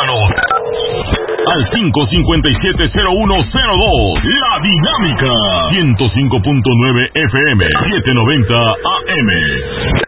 Llámanos al 557-0102. La Dinámica 105.9 FM 790 AM.